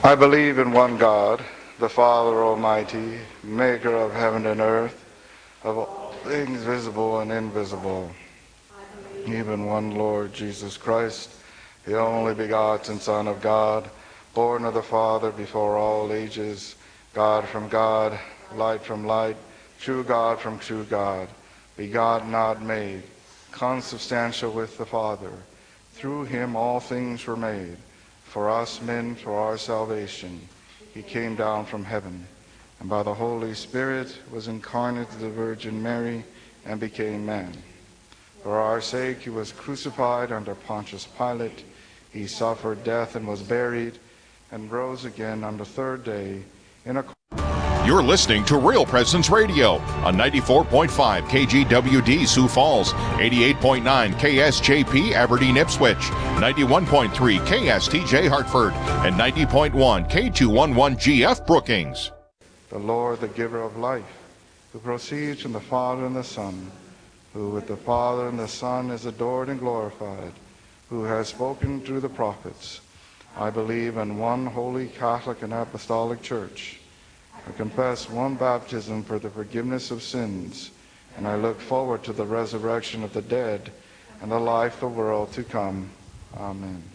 I believe in one God, the Father Almighty, maker of heaven and earth, of all things visible and invisible, even one Lord Jesus Christ, the only begotten Son of God, born of the Father before all ages, God from God, light from light, true God from true God, begotten, not made, consubstantial with the Father. Through him all things were made. For us men, for our salvation, he came down from heaven, and by the Holy Spirit was incarnate of the Virgin Mary and became man. For our sake he was crucified under Pontius Pilate. He suffered death and was buried, and rose again on the third day in a... You're listening to Real Presence Radio on 94.5 KGWD Sioux Falls, 88.9 KSJP Aberdeen Ipswich, 91.3 KSTJ Hartford, and 90.1 K211GF Brookings. The Lord, the giver of life, who proceeds from the Father and the Son, who with the Father and the Son is adored and glorified, who has spoken through the prophets. I believe in one holy Catholic and Apostolic Church. I confess one baptism for the forgiveness of sins, and I look forward to the resurrection of the dead and the life of the world to come. Amen.